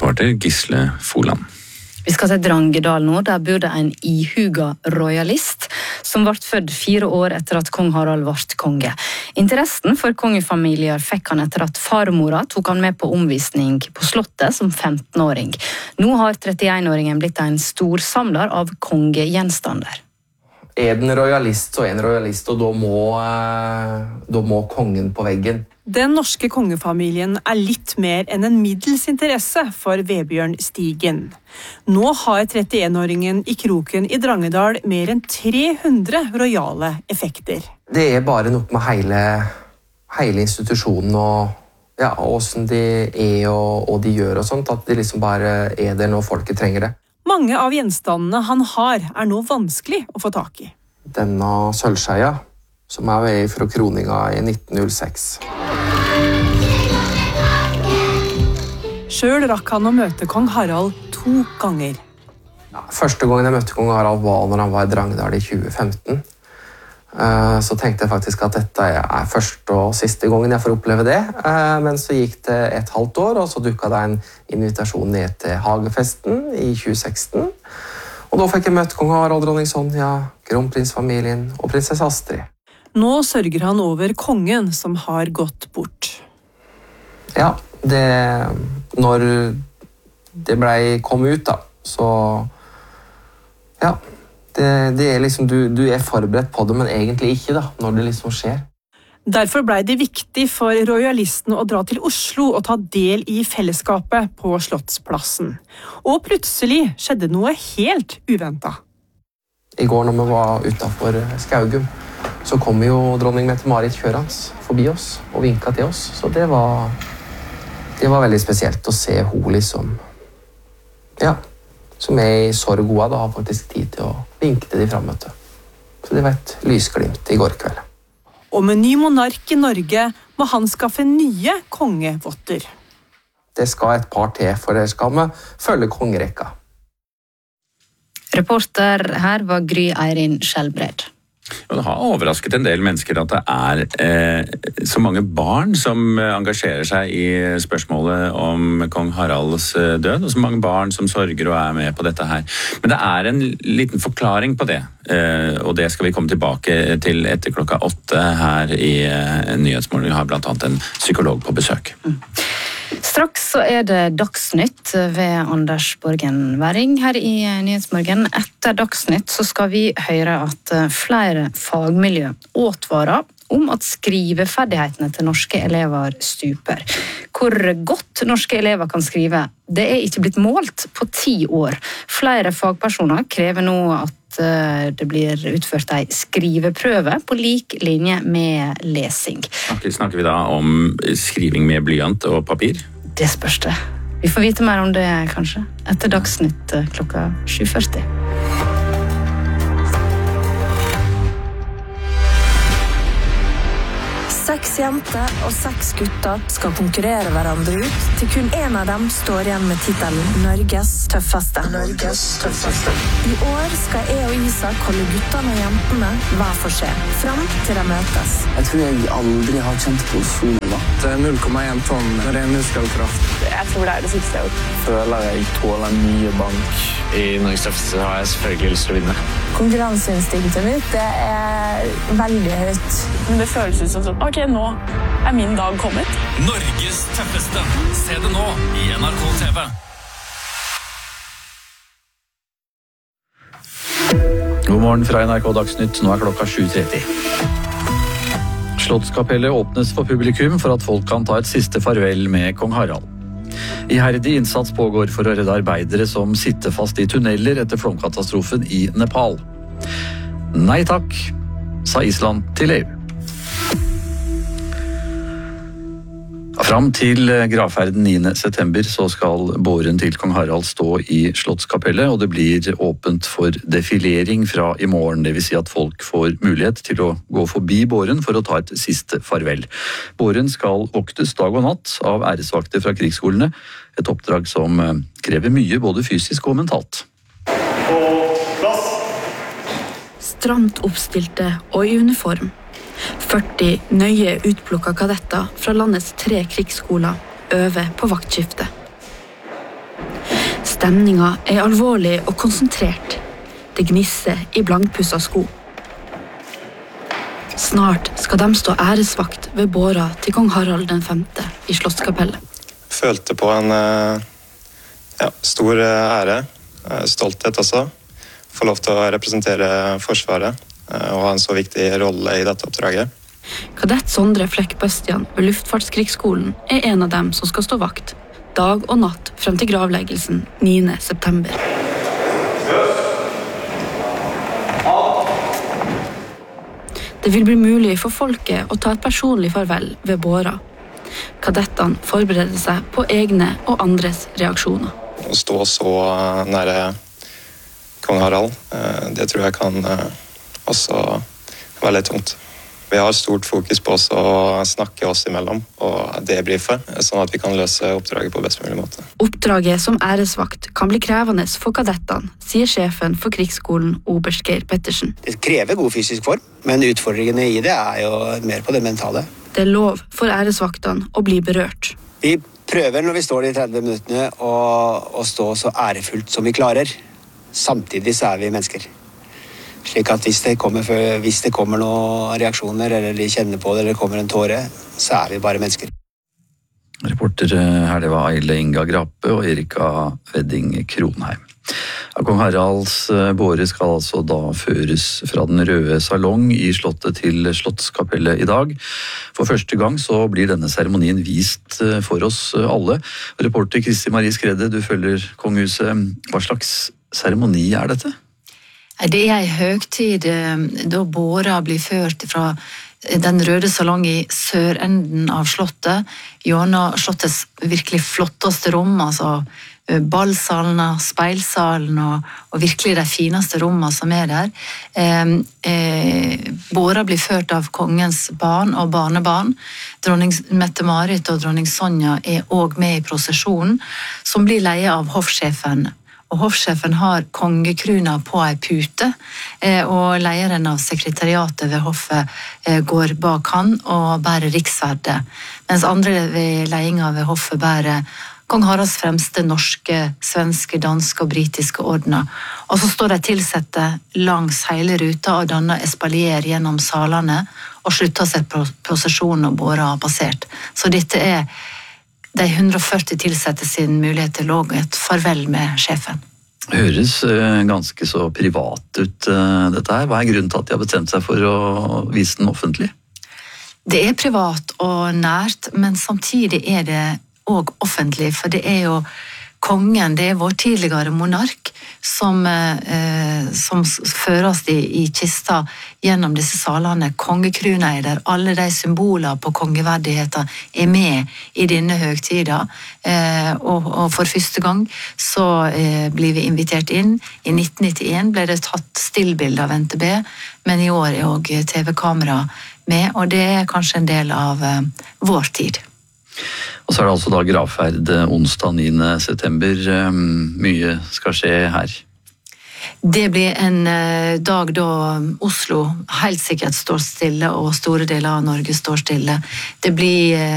reporter Gisle Foland. Vi skal til Drangedal nå, der bor det en ihuga royalist som ble født 4 år etter at kong Harald ble konge. Interessen for kongefamilier fikk han etter at farmora tok han med på omvisning på slottet som 15-åring. Nå har 31-åringen blitt en stor samler av kongegjenstander. En royalist, så en royalist, og da må kongen på veggen. Den norske kongefamilien litt mer enn en middels interesse for Vebjørn Stigen. Nå har 31-åringen i kroken i Drangedal mer enn 300 rojale effekter. Det bare noe med hele institusjonen og hvordan de og de gjør og sånt, at de liksom bare der når folket trenger det. Mange av gjenstandene han har nå vanskelig å få tak i. Denne sølvskeia, som fra kroninga i 1906. Selv rakk han å møte kong Harald 2 ganger. Første gangen jeg møtte kong Harald var når han var i Drangedal i 2015. Så tenkte jeg faktisk at dette første og siste gangen jeg får oppleve det. Men så gikk det et halvt år, og så dukket det en invitasjon ned til Hagefesten i 2016. Og da fikk jeg møte kong Harald, dronning Sonja, kronprinsfamilien og prinsesse Astrid. Nå sørger han over kongen som har gått bort. Ja, når det kom ut da, så ja, det liksom, du forberedt på det, men egentlig ikke da, når det liksom skjer. Derfor ble det viktig for royalistene å dra til Oslo og ta del i fellesskapet på Slottsplassen. Og plutselig skjedde noe helt uventet. I går når vi var utenfor Skaugum, så kom jo dronning Mette-Marit kjørende forbi oss og vinket til oss. Så det var veldig spesielt å se hun liksom, som i sorg og da har faktisk tid til å vinke til de fremmøtte. Så det var et lysglimt i går kveld. Og med ny monark i Norge må han skaffe nye kongevotter. Det skal et par til, for det skal vi følge kongerekka. Reporter her var Gry Eirin Skjelbred. Og det har overrasket en del mennesker at det så mange barn som engasjerer seg i spørsmålet om kong Haralds død, og så mange barn som sørger og med på dette her. Men det en liten forklaring på det, og det skal vi komme tilbake til etter 8 her i Nyhetsmorgen. Vi har blant annet en psykolog på besøk. Straks så det Dagsnytt ved Anders Borgen Werring her i Nyhetsmorgen. Etter Dagsnytt så skal vi høre at flere fagmiljø advarer om at skriveferdighetene til norske elever stuper. Hvor godt norske elever kan skrive, det ikke blitt målt på 10 år. Flere fagpersoner krever nå at det blir utført en skriveprøve på lik linje med lesing. Snakker vi da om skriving med blyant og papir? Det spørs det. Vi får vite mer om det kanskje etter Dagsnytt klokka 7:40. 6 jenter og 6 gutter skal konkurrere hverandre ut, til kun en av dem står igjen med titelen Norges tøffeste. I år skal jeg og Isak holde guttene og jentene hver for seg, frem til de møtes. Jeg tror jeg aldri har kjent på sola. Det 0,1 tonn ren muskelkraft. Jeg tror det det siste jeg har gjort. Føler jeg tåler mye bank. I Norges tøffeste har jeg selvfølgelig lyst til å vinne. Konkurranseinstinktet mitt det veldig høyt. Men det føles ut som sånn, ok, nå min dag kommet. Norges tøffeste. Se det nå i NRK TV. God morgen fra NRK Dagsnytt. Nå klokka 7:30. Slottskapellet åpnes for publikum for at folk kan ta et siste farvel med kong Harald. Iherdig innsats pågår for å redde arbeidere som sitter fast i tunneler etter flomkatastrofen i Nepal. Nei takk, sa Island til EU. Fram til gravferden 9. september så skal båren til kong Harald stå i Slottskapellet, og det blir åpent for defilering fra i morgen. Det vil si at folk får mulighet til å gå forbi båren for å ta et siste farvel. Båren skal voktes dag og natt av æresvakter fra krigsskolene, et oppdrag som krever mye både fysisk og mentalt. Stramt oppstilte og i uniform. 40 nøye utplukka kadetter fra landets 3 krigsskoler øver på vaktskifte. Stemninga er alvorlig og konsentrert. Det gnisser i blankpussa sko. Snart skal de stå æresvakt ved båra til kong Harald den 5. i Slottskapellet. Følte på en stor ære, stolthet også. Få lov til å representere Forsvaret og ha en så viktig rolle i dette oppdraget. Kadett Sondre Flekk Bastian ved Luftfartskrigsskolen er en av dem som skal stå vakt, dag og natt frem til gravleggelsen 9. september. Det vil bli mulig for folket å ta et personlig farvel ved båra. Kadettene forbereder seg på egne og andres reaksjoner. Å stå så nære kong Harald, det tror jeg kan også være litt tungt. Vi har stort fokus på å snakke oss imellom og debrife, sånn at vi kan løse oppdraget på best mulig måte. Oppdraget som æresvakt kan bli krevende for kadettene, sier sjefen for krigsskolen Oberst Geir Pettersen. Det krever god fysisk form, men utfordringene i det er jo mer på det mentale. Det er lov for æresvaktene å bli berørt. Vi prøver når vi står de 30 minuttene å stå så ærefullt som vi klarer. Samtidig så er vi mennesker. Slik at hvis det kommer noen reaksjoner, eller de kjenner på det, eller kommer en tåre, så er vi bare mennesker. Reporter her, det var Eile Inga Grape og Erika Wedding Kronheim. Kong Haralds båre skal altså da føres fra den røde salong i slottet til Slottskapellet i dag. For første gang så blir denne seremonien vist for oss alle. Reporter Kristi Marie Skredde, du følger kongehuset. Hva slags seremoni er dette? Det er en høgtid da båra blir ført fra den røde salong i sørenden av slottet, gjennom slottets virkelig flotteste rom, altså ballsalen, speilsalen og virkelig de fineste rommene som er der. Båra blir ført av kongens barn og barnebarn. Dronning Mette-Marit og dronning Sonja er også med i prosesjonen, som blir leie av hoffsjefen. Og hoffsjefen har kongekruna på ei pute, og lederen av sekretariatet ved hoffet går bak han og bærer riksverdet, mens andre ved ledelsen ved hoffet bærer kong Haralds fremste norske, svenske, danske og britiske ordener. Og så står de tilsette langs hele ruta og danner espalier gjennom salene og slutter seg prosesjonen og båra har passert. Så dette er de 140 tilsette sin mulighet til å lage et farvel med sjefen. Høres ganske så privat ut dette her. Hva er grunnen til at de har bestemt seg for å vise den offentlig? Det er privat og nært, men samtidig er det også offentlig, for det er jo kongen, det er vår tidligere monark, som føres i kista gjennom disse salene. Kongekruna er der, alle de symboler på kongeverdigheter er med i denne høgtida, og for første gang så blir vi invitert inn. I 1991 ble det tatt stillbilde av NTB, men i år er også TV-kamera med, og det er kanskje en del av vår tid. Og så er det altså da gravferd onsdag 9. september. Mye skal skje her. Det blir en dag da Oslo helt sikkert står stille, og store deler av Norge står stille. Det blir